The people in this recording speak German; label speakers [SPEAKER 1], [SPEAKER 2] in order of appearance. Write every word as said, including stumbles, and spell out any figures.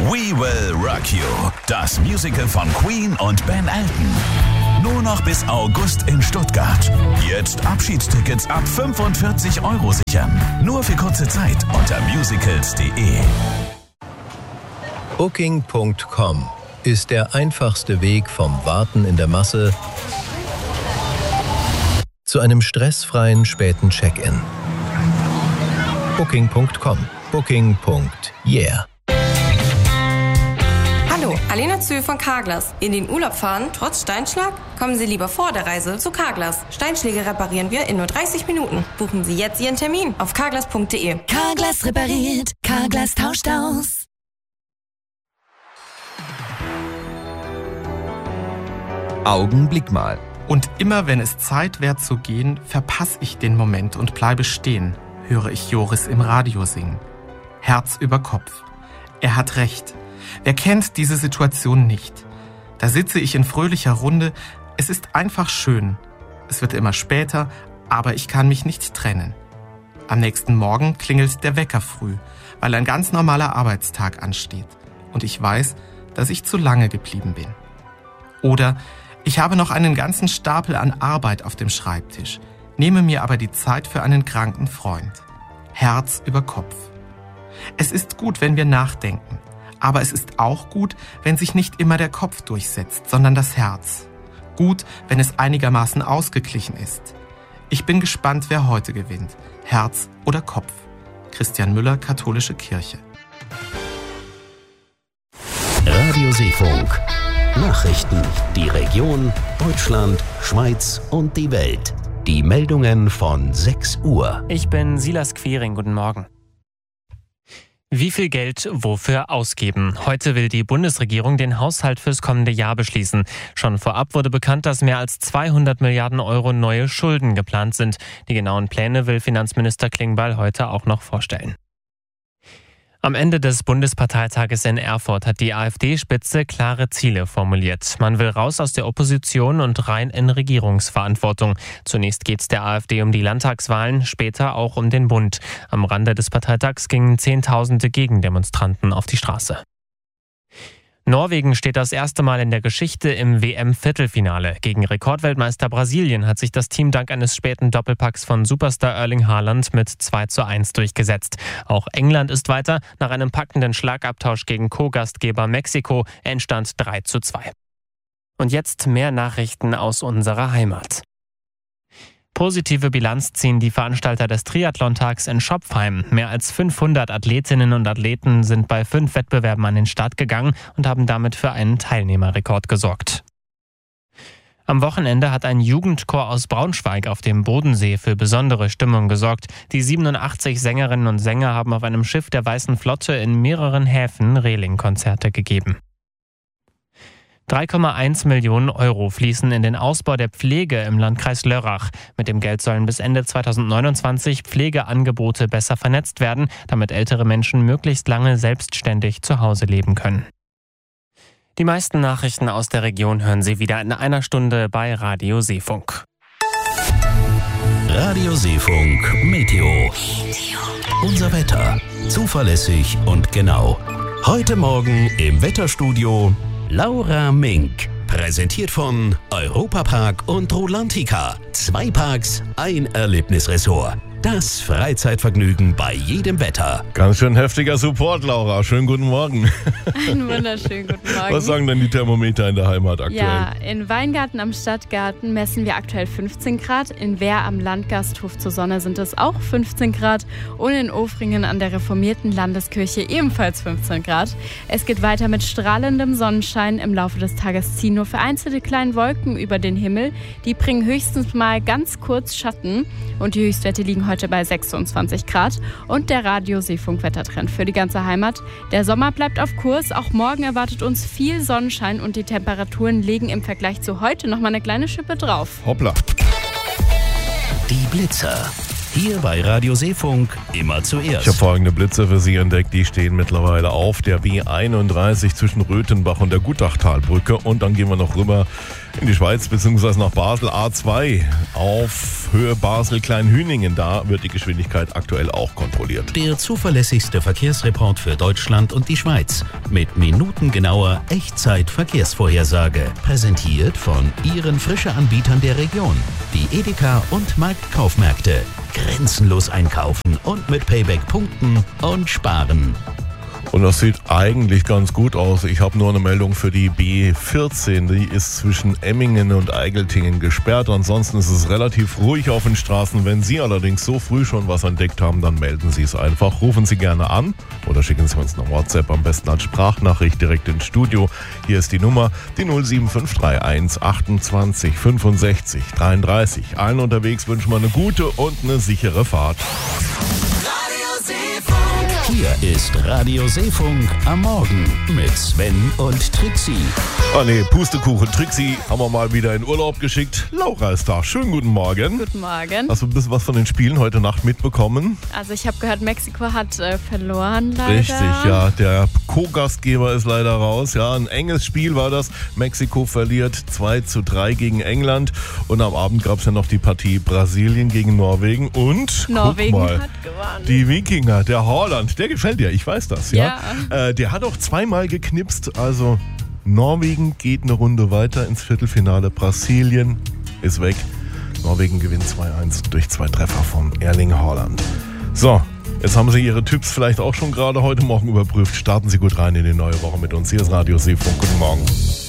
[SPEAKER 1] We Will Rock You, das Musical von Queen und Ben Elton. Nur noch bis August in Stuttgart. Jetzt Abschiedstickets ab fünfundvierzig Euro sichern. Nur für kurze Zeit unter musicals punkt de.
[SPEAKER 2] Booking Punkt com ist der einfachste Weg vom Warten in der Masse zu einem stressfreien späten Check-in. Booking Punkt com. Booking. Yeah.
[SPEAKER 3] Hallo, Alena Zühl von Carglass. In den Urlaub fahren, trotz Steinschlag? Kommen Sie lieber vor der Reise zu Carglass. Steinschläge reparieren wir in nur dreißig Minuten. Buchen Sie jetzt Ihren Termin auf carglass punkt de.
[SPEAKER 4] Carglass repariert, Carglass tauscht aus.
[SPEAKER 5] Augenblick mal.
[SPEAKER 6] Und immer wenn es Zeit wäre zu gehen, verpasse ich den Moment und bleibe stehen, höre ich Joris im Radio singen. Herz über Kopf. Er hat recht. Wer kennt diese Situation nicht? Da sitze ich in fröhlicher Runde. Es ist einfach schön. Es wird immer später, aber ich kann mich nicht trennen. Am nächsten Morgen klingelt der Wecker früh, weil ein ganz normaler Arbeitstag ansteht. Und ich weiß, dass ich zu lange geblieben bin. Oder ich habe noch einen ganzen Stapel an Arbeit auf dem Schreibtisch, nehme mir aber die Zeit für einen kranken Freund. Herz über Kopf. Es ist gut, wenn wir nachdenken, aber es ist auch gut, wenn sich nicht immer der Kopf durchsetzt, sondern das Herz. Gut, wenn es einigermaßen ausgeglichen ist. Ich bin gespannt, wer heute gewinnt. Herz oder Kopf. Christian Müller, Katholische Kirche.
[SPEAKER 7] Radio Seefunk. Nachrichten, die Region, Deutschland, Schweiz und die Welt. Die Meldungen von sechs Uhr.
[SPEAKER 8] Ich bin Silas Quiring, guten Morgen. Wie viel Geld wofür ausgeben? Heute will die Bundesregierung den Haushalt fürs kommende Jahr beschließen. Schon vorab wurde bekannt, dass mehr als zweihundert Milliarden Euro neue Schulden geplant sind. Die genauen Pläne will Finanzminister Klingbeil heute auch noch vorstellen. Am Ende des Bundesparteitages in Erfurt hat die AfD-Spitze klare Ziele formuliert. Man will raus aus der Opposition und rein in Regierungsverantwortung. Zunächst geht es der AfD um die Landtagswahlen, später auch um den Bund. Am Rande des Parteitags gingen Zehntausende Gegendemonstranten auf die Straße. Norwegen steht das erste Mal in der Geschichte im W M-Viertelfinale. Gegen Rekordweltmeister Brasilien hat sich das Team dank eines späten Doppelpacks von Superstar Erling Haaland mit zwei zu eins durchgesetzt. Auch England ist weiter. Nach einem packenden Schlagabtausch gegen Co-Gastgeber Mexiko entstand drei zu zwei. Und jetzt mehr Nachrichten aus unserer Heimat. Positive Bilanz ziehen die Veranstalter des Triathlon-Tags in Schopfheim. Mehr als fünfhundert Athletinnen und Athleten sind bei fünf Wettbewerben an den Start gegangen und haben damit für einen Teilnehmerrekord gesorgt. Am Wochenende hat ein Jugendchor aus Braunschweig auf dem Bodensee für besondere Stimmung gesorgt. Die siebenundachtzig Sängerinnen und Sänger haben auf einem Schiff der Weißen Flotte in mehreren Häfen Reling-Konzerte gegeben. drei Komma eins Millionen Euro fließen in den Ausbau der Pflege im Landkreis Lörrach. Mit dem Geld sollen bis Ende zweitausendneunundzwanzig Pflegeangebote besser vernetzt werden, damit ältere Menschen möglichst lange selbstständig zu Hause leben können. Die meisten Nachrichten aus der Region hören Sie wieder in einer Stunde bei Radio Seefunk.
[SPEAKER 7] Radio Seefunk Meteo. Unser Wetter. Zuverlässig und genau. Heute Morgen im Wetterstudio Laura Mink. Präsentiert von Europapark und Rolantica. Zwei Parks, ein Erlebnisressort. Das Freizeitvergnügen bei jedem Wetter.
[SPEAKER 9] Ganz schön heftiger Support, Laura. Schönen guten Morgen.
[SPEAKER 10] Einen wunderschönen guten Morgen.
[SPEAKER 9] Was sagen denn die Thermometer in der Heimat aktuell?
[SPEAKER 10] Ja, in Weingarten am Stadtgarten messen wir aktuell fünfzehn Grad. In Wehr am Landgasthof zur Sonne sind es auch fünfzehn Grad. Und in Ofringen an der reformierten Landeskirche ebenfalls fünfzehn Grad. Es geht weiter mit strahlendem Sonnenschein. Im Laufe des Tages ziehen nur vereinzelte kleine Wolken über den Himmel. Die bringen höchstens mal ganz kurz Schatten. Und die Höchstwerte liegen heute bei sechsundzwanzig Grad. Und der Radio-Seefunk-Wettertrend für die ganze Heimat. Der Sommer bleibt auf Kurs. Auch morgen erwartet uns viel Sonnenschein und die Temperaturen legen im Vergleich zu heute noch mal eine kleine Schippe drauf.
[SPEAKER 9] Hoppla.
[SPEAKER 7] Die Blitzer. Hier bei Radio Seefunk immer zuerst.
[SPEAKER 9] Ich habe folgende Blitze für Sie entdeckt. Die stehen mittlerweile auf der B einunddreißig zwischen Röthenbach und der Gutachtalbrücke. Und dann gehen wir noch rüber In die Schweiz bzw. nach Basel A zwei auf Höhe Basel-Kleinhüningen. Da wird die Geschwindigkeit aktuell auch kontrolliert.
[SPEAKER 7] Der zuverlässigste Verkehrsreport für Deutschland und die Schweiz. Mit minutengenauer Echtzeit-Verkehrsvorhersage. Präsentiert von Ihren Frische-Anbietern der Region. Die Edeka und Marktkaufmärkte. Grenzenlos einkaufen und mit Payback punkten und sparen.
[SPEAKER 9] Und das sieht eigentlich ganz gut aus. Ich habe nur eine Meldung für die B vierzehn. Die ist zwischen Emmingen und Eigeltingen gesperrt. Ansonsten ist es relativ ruhig auf den Straßen. Wenn Sie allerdings so früh schon was entdeckt haben, dann melden Sie es einfach. Rufen Sie gerne an oder schicken Sie uns eine WhatsApp, am besten als Sprachnachricht direkt ins Studio. Hier ist die Nummer, die null sieben fünf drei eins achtundzwanzig fünfundsechzig dreiunddreißig. Allen unterwegs wünschen wir eine gute und eine sichere Fahrt.
[SPEAKER 7] Hier ist Radio Seefunk am Morgen mit Sven und Trixie.
[SPEAKER 9] Oh ne, Pustekuchen. Trixie haben wir mal wieder in Urlaub geschickt. Laura ist da. Schönen guten Morgen.
[SPEAKER 10] Guten Morgen.
[SPEAKER 9] Hast du ein bisschen was von den Spielen heute Nacht mitbekommen?
[SPEAKER 10] Also ich habe gehört, Mexiko hat äh, verloren leider.
[SPEAKER 9] Richtig, ja. Der Co-Gastgeber ist leider raus. Ja, ein enges Spiel war das. Mexiko verliert zwei zu drei gegen England. Und am Abend gab es ja noch die Partie Brasilien gegen Norwegen. Und
[SPEAKER 10] Norwegen
[SPEAKER 9] guck mal,
[SPEAKER 10] hat gewonnen.
[SPEAKER 9] Die Wikinger, der Haaland, der gefällt dir, ich weiß das. Ja.
[SPEAKER 10] ja.
[SPEAKER 9] Äh, der hat auch zweimal geknipst, also Norwegen geht eine Runde weiter ins Viertelfinale. Brasilien ist weg. Norwegen gewinnt zwei eins durch zwei Treffer von Erling Haaland. So, jetzt haben Sie Ihre Tipps vielleicht auch schon gerade heute Morgen überprüft. Starten Sie gut rein in die neue Woche mit uns. Hier ist Radio Seefunk. Guten Morgen.